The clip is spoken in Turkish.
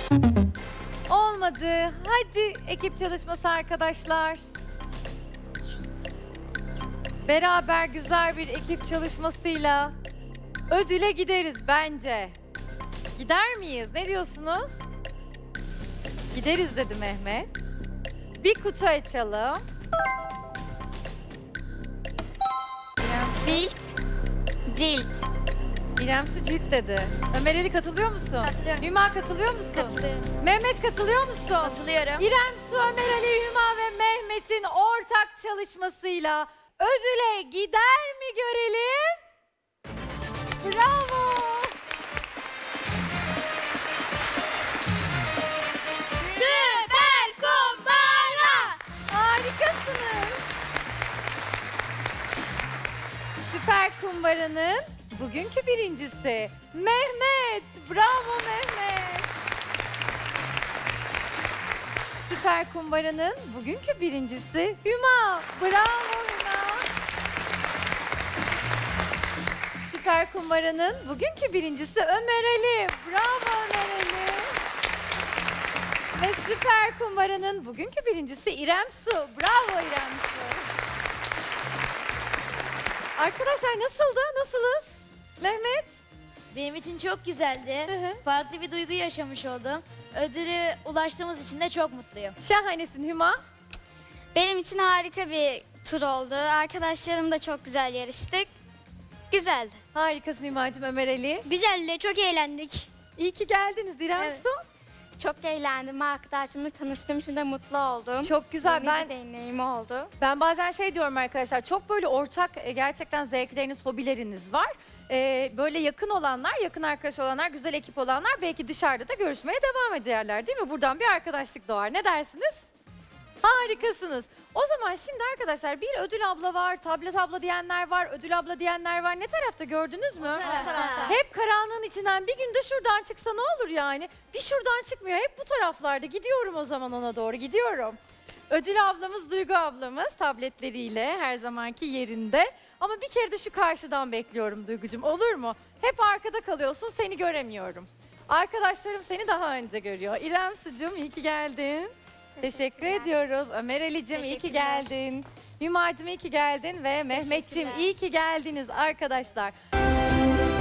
Olmadı. Hadi ekip çalışması arkadaşlar. Beraber güzel bir ekip çalışmasıyla ödüle gideriz bence. Gider miyiz? Ne diyorsunuz? Gideriz dedi Mehmet. Bir kutu açalım. Cilt. Cilt. İrem Su cilt dedi. Ömer Ali katılıyor musun? Katılıyorum. Hüma katılıyor musun? Katılıyorum. Mehmet katılıyor musun? Katılıyorum. İrem Su, Ömer Ali, Hüma ve Mehmet'in ortak çalışmasıyla ödüle gider mi görelim? Bravo! Süper kumbara. Harikasınız. Süper Kumbara'nın bugünkü birincisi Mehmet. Bravo Mehmet. Süper Kumbara'nın bugünkü birincisi Hüma. Bravo Hüma. Süper Kumbara'nın bugünkü birincisi Ömer Ali. Bravo Ömer Ali. Ve Süper Kumbara'nın bugünkü birincisi İrem Su. Bravo İrem Su. Arkadaşlar nasıldı? Nasılız? Mehmet? Benim için çok güzeldi. Hı hı. Farklı bir duygu yaşamış oldum. Ödülü ulaştığımız için de çok mutluyum. Şahanesin Hüma. Benim için harika bir tur oldu. Arkadaşlarım da çok güzel yarıştık. Güzeldi. Harikasın Hümacığım. Ömer Ali. Güzeldi, çok eğlendik. İyi ki geldiniz İrem Evet. Su. Çok eğlendim. Arkadaşımla tanıştığım için de mutlu oldum. Çok güzel. Yeni bir deneyim oldu. Ben bazen şey diyorum arkadaşlar. Çok böyle ortak gerçekten zevkleriniz, hobileriniz var. Böyle yakın olanlar, yakın arkadaş olanlar, güzel ekip olanlar belki dışarıda da görüşmeye devam ederler değil mi? Buradan bir arkadaşlık doğar. Ne dersiniz? Harikasınız. O zaman şimdi arkadaşlar bir ödül abla var, tablet abla diyenler var, ödül abla diyenler var. Ne tarafta gördünüz mü? tarafta. Hep karanlığın içinden bir günde şuradan çıksa ne olur yani? Bir şuradan çıkmıyor. Hep bu taraflarda. Gidiyorum o zaman ona doğru. Gidiyorum. Ödül ablamız, Duygu ablamız tabletleriyle her zamanki yerinde. Ama bir kere de şu karşıdan bekliyorum Duygucuğum. Olur mu? Hep arkada kalıyorsun. Seni göremiyorum. Arkadaşlarım seni daha önce görüyor. İrem Su'cum iyi ki geldin. Teşekkür ediyoruz. Ömer Ali'cim iyi ki Teşekkürler. geldin. Hümacığım iyi ki geldin ve Mehmetciğim Teşekkürler. iyi ki geldiniz arkadaşlar.